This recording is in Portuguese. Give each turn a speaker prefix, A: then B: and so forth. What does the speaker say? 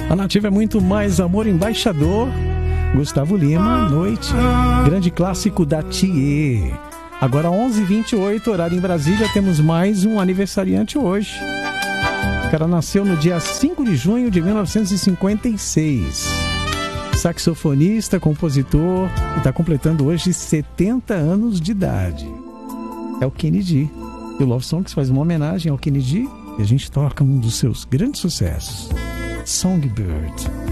A: A Nativa é muito mais amor, embaixador. Gustavo Lima, Noite. Grande clássico da Thier. Agora 11h28, horário em Brasília, temos mais um aniversariante hoje. O cara nasceu no dia 5 de junho de 1956. Saxofonista, compositor, e está completando hoje 70 anos de idade. É o Kenny G. E o Love Songs faz uma homenagem ao Kenny G e a gente toca um dos seus grandes sucessos, Songbird.